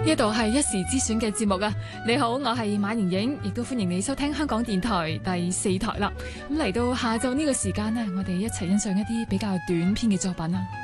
呢度係一時之選嘅節目啊！你好，我係馬盈盈，亦都歡迎你收聽香港電台第4台啦。咁嚟到下晝呢個時間呢，我哋一齊欣賞一啲比較短篇嘅作品啊！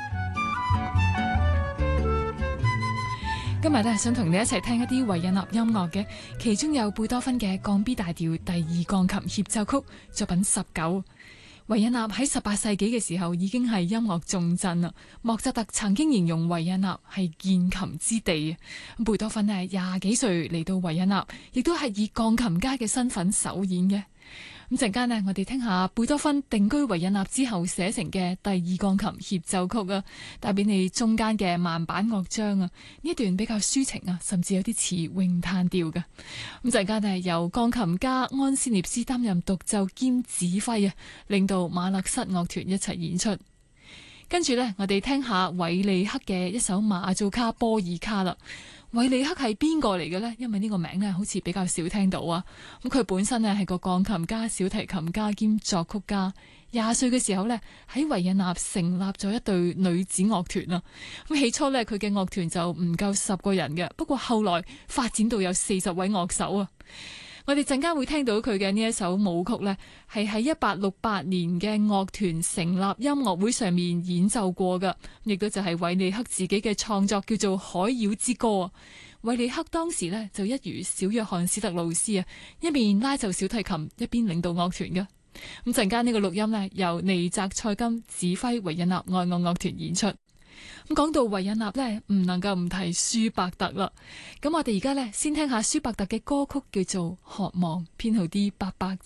今日呢，想同你一齊聽一啲維也納音樂嘅，其中有貝多芬嘅降 B 大調第2鋼琴協奏曲作品19。維也納喺18世紀嘅時候已經係音樂重鎮啦。莫扎特曾經形容維也納係鍵琴之地。貝多芬呢20幾歲嚟到維也納，亦都係以鋼琴家嘅身份首演嘅。咁陣間呢，我哋聽下貝多芬定居維也納之後寫成嘅第2鋼琴協奏曲啊，帶俾你中間嘅慢板樂章啊，呢段比較抒情啊，甚至有啲似詠嘆調嘅。咁陣間呢，由鋼琴家安斯涅斯擔任獨奏兼指揮啊，領導馬勒瑟樂團一齊演出。跟住呢，我哋聽下韋利克嘅一首馬祖卡波爾卡啦。韋利克係邊個嚟嘅呢？因為呢個名呢好似比較少聽到啊。咁佢本身呢係個鋼琴家、小提琴家兼作曲家。20歲嘅時候呢，喺維也納成立咗一隊女子樂團啊。咁起初呢，佢嘅樂團就唔夠10個人嘅，不過後來發展到有40位樂手啊。我哋陣間會聽到佢嘅呢一首舞曲呢，係喺1868年嘅樂團成立音樂會上面演奏過㗎，亦都就係韋利克自己嘅創作，叫做《海妖之歌》啊。韋利克當時呢，就一如小約翰斯特勞斯啊，一面拉奏小提琴，一邊領導樂團㗎。咁陣間呢個錄音呢，由尼澤塞金指揮維也納愛樂樂團演出。咁講到維也納呢，唔能夠唔提舒伯特啦。咁我哋而家呢，先聽下舒伯特嘅歌曲，叫做《渴望》，編號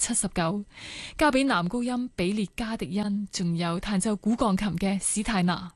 D879，交俾男高音比列加迪恩，仲有彈奏古鋼琴嘅史泰納。